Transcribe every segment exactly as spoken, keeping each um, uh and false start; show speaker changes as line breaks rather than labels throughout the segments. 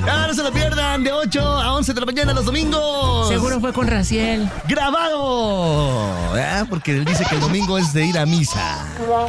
Ah, no se lo pierdan, de ocho a once de la mañana los domingos.
Seguro fue con Raciel.
¡Grabado! Ah, porque él dice que el domingo es de ir a misa.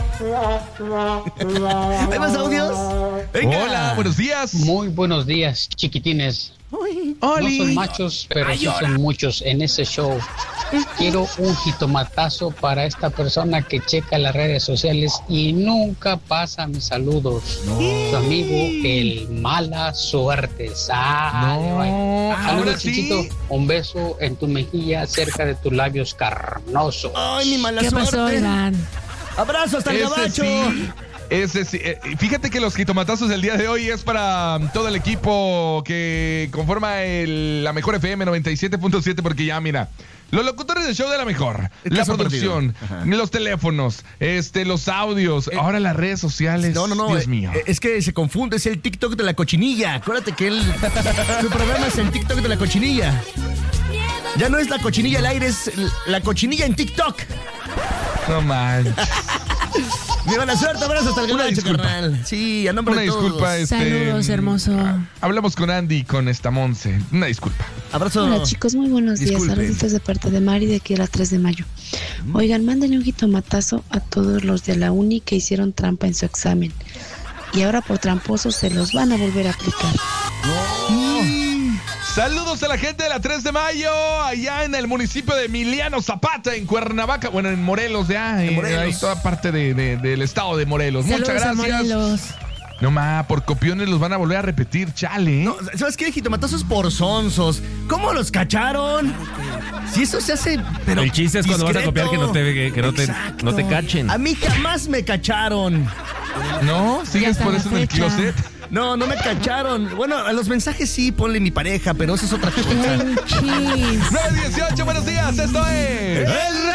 ¿Hay más audios?
Venga. Hola, buenos días.
Muy buenos días, chiquitines.
Uy.
No son machos, pero
Ay,
sí
hola.
son muchos en ese show. Quiero un jitomatazo para esta persona que checa las redes sociales y nunca pasa mis saludos.
No.
Su amigo, el mala suerte. Sale,
No.
bye.
Ahora
Saludos,
sí.
chiquito. Un beso en tu mejilla cerca de tus labios carnosos.
Ay, mi mala
¿Qué
suerte.
pasó, Iván?
Abrazo hasta el
Ese
gabacho.
sí, ese sí. Eh, Fíjate que los jitomatazos del día de hoy es para um, todo el equipo que conforma el, la mejor F M noventa y siete punto siete, porque ya, mira, los locutores del show de la mejor,
Está
la
sorprendido.
producción,
Ajá.
los teléfonos, este, los audios,
Eh,
ahora las redes sociales.
No, no, no.
Dios
eh,
mío.
eh, Es que se confunde, es el TikTok de la cochinilla. Acuérdate que el, su programa es el TikTok de la cochinilla. Ya no es la cochinilla al aire, es la cochinilla en TikTok.
No manches.
Mi mala suerte, abrazo hasta el
Una
gabacho,
disculpa.
carnal. Sí, a nombre
Una
de todos.
disculpa, este.
Saludos, hermoso.
Hablamos con Andy y con esta Monse. Una disculpa.
Abrazo.
Hola chicos, muy buenos días.
Disculpen.
Saluditos de parte de Mari de aquí a la tres de mayo. Oigan, mándenle un jitomatazo a todos los de la uni que hicieron trampa en su examen. Y ahora por tramposos se los van a volver a aplicar.
Saludos a la gente de la tres de mayo, allá en el municipio de Emiliano Zapata, en Cuernavaca, bueno, en Morelos, ya, en
Morelos.
ahí toda parte de, de- del estado de Morelos.
Saludos
Muchas
a
gracias.
Morelos.
No más, por copiones los van a volver a repetir, chale.
No, ¿sabes qué? Jitomatazos por sonsos. ¿Cómo los cacharon? Si eso se hace, pero
El chiste es cuando vas a
discreto.
copiar que no te, que, que no te,
Exacto.
no te cachen.
A mí jamás me cacharon.
¿No? ¿Sigues
está
por
la
eso en el
fecha.
closet?
No, no me cacharon. Bueno, a los mensajes sí, ponle mi pareja, pero eso es otra cosa.
Chis.
nueve dieciocho, buenos días, esto es...
¡El